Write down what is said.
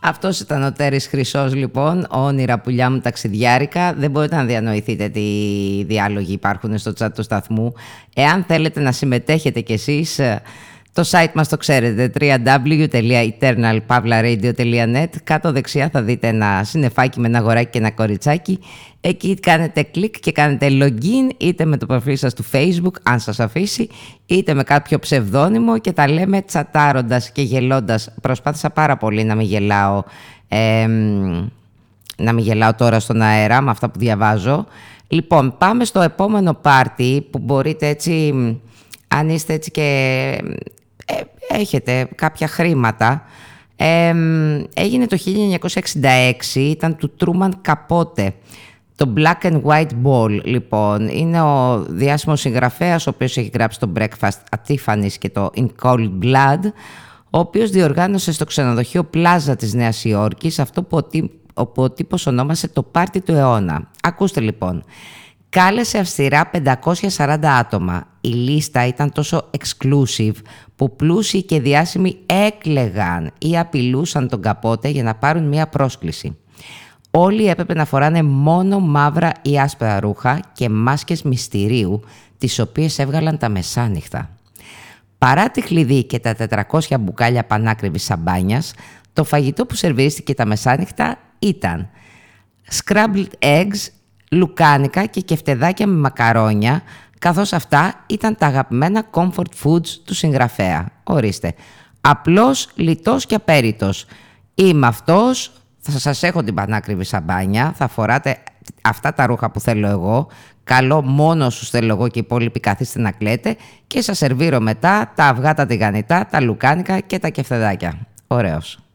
Αυτός ήταν ο Τέρης Χρυσός, λοιπόν, όνειρα πουλιά μου ταξιδιάρικα. Δεν μπορείτε να διανοηθείτε τι διάλογοι υπάρχουν στο chat του σταθμού. Εάν θέλετε να συμμετέχετε κι εσείς, το site μας το ξέρετε, www.eternalpavlaradio.net. Κάτω δεξιά θα δείτε ένα συννεφάκι με ένα αγοράκι και ένα κοριτσάκι. Εκεί κάνετε κλικ και κάνετε login, είτε με το προφίλ σας του Facebook, αν σας αφήσει, είτε με κάποιο ψευδόνυμο, και τα λέμε τσατάροντας και γελώντας. Προσπάθησα πάρα πολύ να μην γελάω τώρα στον αέρα με αυτά που διαβάζω. Λοιπόν, πάμε στο επόμενο πάρτι που μπορείτε έτσι, αν είστε έτσι και έχετε κάποια χρήματα. Έγινε το 1966, ήταν του Truman Capote. Το Black and White Ball, λοιπόν, είναι ο διάσημος συγγραφέας, ο οποίος έχει γράψει το Breakfast at Tiffany's και το In Cold Blood, ο οποίος διοργάνωσε στο ξενοδοχείο Πλάζα της Νέας Υόρκης αυτό που ο τύπος ονόμασε το πάρτι του αιώνα. Ακούστε λοιπόν. Κάλεσε αυστηρά 540 άτομα. Η λίστα ήταν τόσο exclusive που πλούσιοι και διάσημοι έκλαιγαν ή απειλούσαν τον Καπότε για να πάρουν μία πρόσκληση. Όλοι έπρεπε να φοράνε μόνο μαύρα ή άσπρα ρούχα και μάσκες μυστηρίου, τις οποίες έβγαλαν τα μεσάνυχτα. Παρά τη χλειδί και τα 400 μπουκάλια πανάκριβης σαμπάνιας, το φαγητό που σερβιρίστηκε τα μεσάνυχτα ήταν scrambled eggs, λουκάνικα και κεφτεδάκια με μακαρόνια, καθώς αυτά ήταν τα αγαπημένα comfort foods του συγγραφέα. Ορίστε, απλός, λιτός και απέριτος. Είμαι αυτός, θα σας έχω την πανάκριβη σαμπάνια, θα φοράτε αυτά τα ρούχα που θέλω εγώ, καλό μόνο σου θέλω εγώ και οι υπόλοιποι καθίστε να κλαίτε, και σας σερβίρω μετά τα αυγά τα τηγανιτά, τα λουκάνικα και τα κεφτεδάκια. Ωραίος.